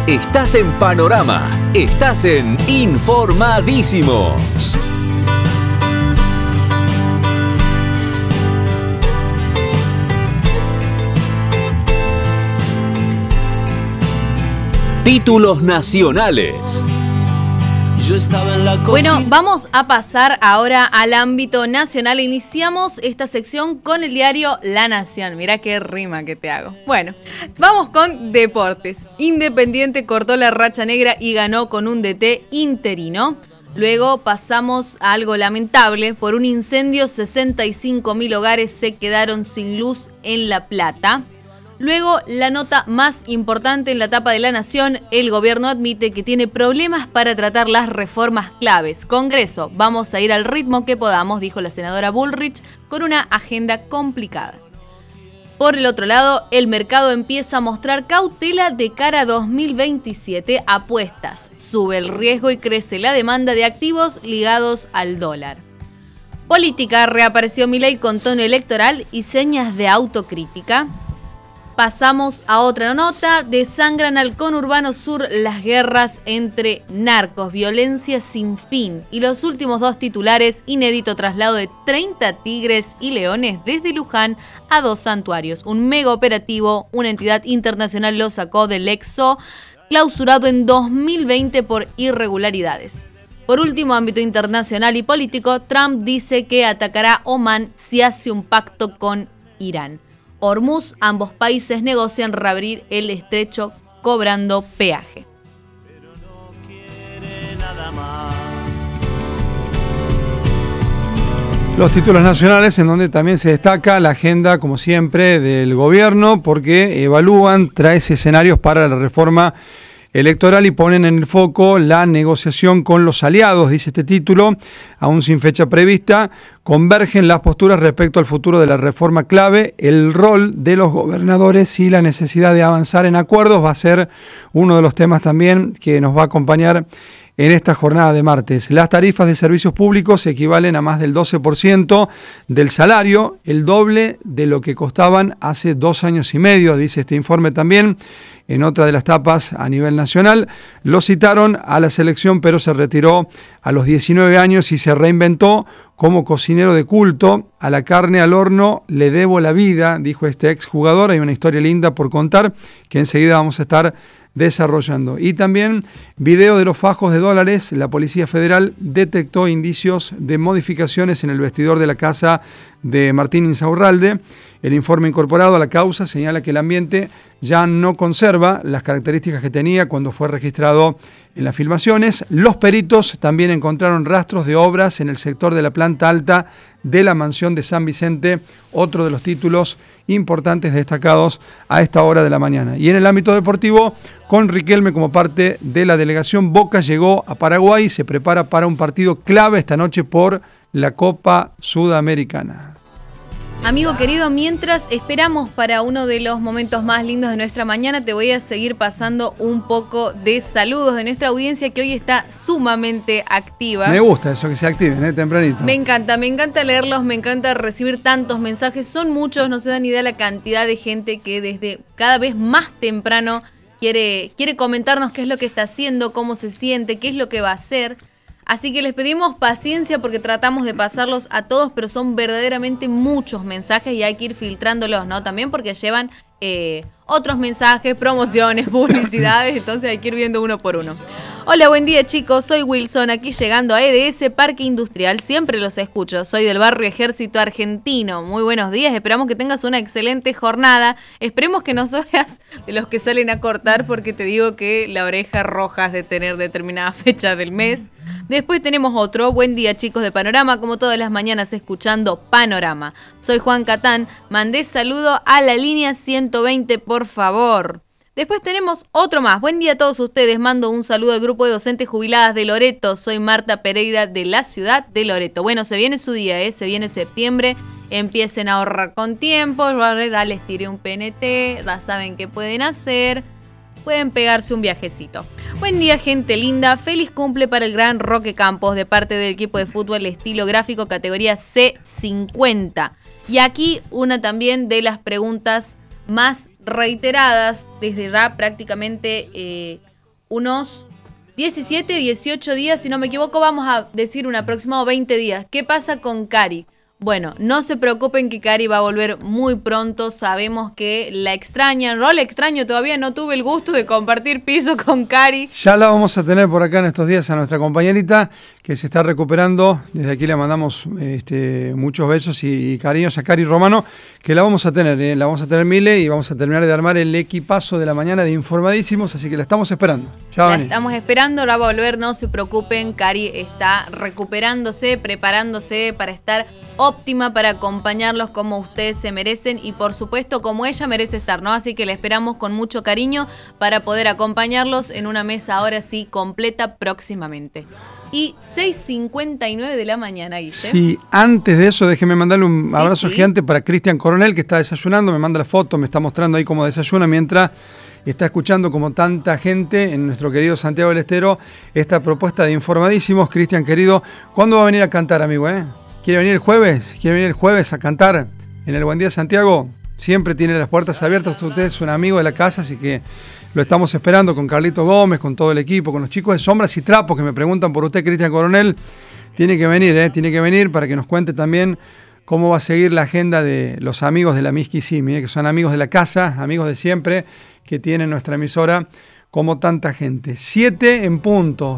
Estás en Panorama. Estás en Informadísimos. Títulos nacionales. Bueno, vamos a pasar ahora al ámbito nacional. Iniciamos esta sección con el diario La Nación. Mirá qué rima que te hago. Bueno, vamos con deportes. Independiente cortó la racha negra y ganó con un DT interino. Luego pasamos a algo lamentable. Por un incendio, 65.000 hogares se quedaron sin luz en La Plata. Luego, la nota más importante en la tapa de La Nación, el gobierno admite que tiene problemas para tratar las reformas claves. Congreso, vamos a ir al ritmo que podamos, dijo la senadora Bullrich, con una agenda complicada. Por el otro lado, el mercado empieza a mostrar cautela de cara a 2027, apuestas. Sube el riesgo y crece la demanda de activos ligados al dólar. Política, reapareció Milei con tono electoral y señas de autocrítica. Pasamos a otra nota. Desangran al conurbano sur las guerras entre narcos, violencia sin fin. Y los últimos dos titulares, inédito traslado de 30 tigres y leones desde Luján a 2 santuarios. Un mega operativo, una entidad internacional lo sacó del EXO, clausurado en 2020 por irregularidades. Por último, ámbito internacional y político, Trump dice que atacará Omán si hace un pacto con Irán. Hormuz, ambos países negocian reabrir el estrecho cobrando peaje. Los títulos nacionales en donde también se destaca la agenda, como siempre, del gobierno porque evalúan 3 escenarios para la reforma electoral y ponen en el foco la negociación con los aliados, dice este título, aún sin fecha prevista, convergen las posturas respecto al futuro de la reforma clave, el rol de los gobernadores y la necesidad de avanzar en acuerdos va a ser uno de los temas también que nos va a acompañar en esta jornada de martes. Las tarifas de servicios públicos equivalen a más del 12% del salario, el doble de lo que costaban hace 2 años y medio, dice este informe también. En otra de las tapas a nivel nacional, lo citaron a la selección, pero se retiró a los 19 años y se reinventó como cocinero de culto. A la carne al horno le debo la vida, dijo este exjugador. Hay una historia linda por contar que enseguida vamos a estar desarrollando. Y también video de los fajos de dólares. La Policía Federal detectó indicios de modificaciones en el vestidor de la casa de Martín Insaurralde. El informe incorporado a la causa señala que el ambiente ya no conserva las características que tenía cuando fue registrado en las filmaciones. Los peritos también encontraron rastros de obras en el sector de la planta alta de la mansión de San Vicente, otro de los títulos importantes destacados a esta hora de la mañana. Y en el ámbito deportivo, con Riquelme como parte de la delegación, Boca llegó a Paraguay y se prepara para un partido clave esta noche por la Copa Sudamericana. Amigo querido, mientras esperamos para uno de los momentos más lindos de nuestra mañana, te voy a seguir pasando un poco de saludos de nuestra audiencia que hoy está sumamente activa. Me gusta eso, que se activen, tempranito. Me encanta leerlos, me encanta recibir tantos mensajes. Son muchos, no se dan idea la cantidad de gente que desde cada vez más temprano quiere comentarnos qué es lo que está haciendo, cómo se siente, qué es lo que va a hacer. Así que les pedimos paciencia porque tratamos de pasarlos a todos, pero son verdaderamente muchos mensajes y hay que ir filtrándolos, ¿no? También porque llevan otros mensajes, promociones, publicidades, entonces hay que ir viendo uno por uno. Hola, buen día chicos, soy Wilson, aquí llegando a EDS Parque Industrial, siempre los escucho, soy del barrio Ejército Argentino, muy buenos días, esperamos que tengas una excelente jornada, esperemos que no seas de los que salen a cortar porque te digo que la oreja roja es de tener determinada fecha del mes. Después tenemos otro, buen día chicos de Panorama, como todas las mañanas escuchando Panorama. Soy Juan Catán, mandé saludo a la línea 120 por favor. Después tenemos otro más, buen día a todos ustedes, mando un saludo al grupo de docentes jubiladas de Loreto, soy Marta Pereira de la ciudad de Loreto. Bueno, se viene su día, se viene septiembre, empiecen a ahorrar con tiempo, ya les tiré un PNT, ya saben qué pueden hacer. Pueden pegarse un viajecito. Buen día, gente linda. Feliz cumple para el gran Roque Campos de parte del equipo de fútbol estilo gráfico categoría C50. Y aquí una también de las preguntas más reiteradas desde ya prácticamente unos 17, 18 días, si no me equivoco, vamos a decir un aproximado 20 días. ¿Qué pasa con Cari? Bueno, no se preocupen que Cari va a volver muy pronto, sabemos que la extrañan, la extraño, todavía no tuve el gusto de compartir piso con Cari. Ya la vamos a tener por acá en estos días a nuestra compañerita que se está recuperando, desde aquí le mandamos muchos besos y cariños a Cari Romano, que la vamos a tener Mile, y vamos a terminar de armar el equipazo de la mañana de Informadísimos, así que la estamos esperando. La estamos esperando, la va a volver, no se preocupen, Cari está recuperándose, preparándose para estar óptima para acompañarlos como ustedes se merecen y por supuesto como ella merece estar, ¿no? Así que la esperamos con mucho cariño para poder acompañarlos en una mesa ahora sí completa próximamente. Y 6:59 de la mañana, ¿viste? Sí, antes de eso déjeme mandarle un abrazo gigante para Cristian Coronel, que está desayunando, me manda la foto, me está mostrando ahí cómo desayuna mientras está escuchando como tanta gente en nuestro querido Santiago del Estero esta propuesta de Informadísimos. Cristian querido, ¿cuándo va a venir a cantar, amigo? ¿Quiere venir el jueves? ¿Quiere venir el jueves a cantar en el Buen Día Santiago? Siempre tiene las puertas abiertas. Usted es un amigo de la casa, así que lo estamos esperando con Carlito Gómez, con todo el equipo, con los chicos de Sombras y Trapos que me preguntan por usted, Cristian Coronel. Tiene que venir para que nos cuente también cómo va a seguir la agenda de los amigos de la Misquisimi, que son amigos de la casa, amigos de siempre, que tiene nuestra emisora, como tanta gente. 7 en punto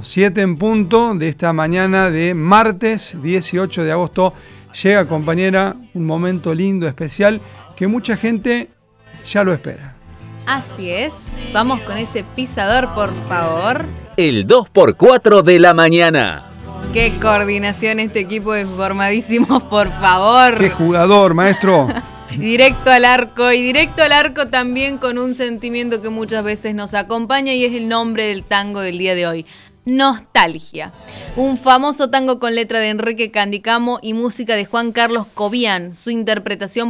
de esta mañana de martes 18 de agosto. Llega, compañera, un momento lindo, especial, que mucha gente ya lo espera. Así es. Vamos con ese pisador, por favor. El 2x4 de la mañana. Qué coordinación este equipo de Informadísimos, por favor. Qué jugador, maestro. Directo al arco, y directo al arco también con un sentimiento que muchas veces nos acompaña y es el nombre del tango del día de hoy. Nostalgia. Un famoso tango con letra de Enrique Candicamo y música de Juan Carlos Cobian. Su interpretación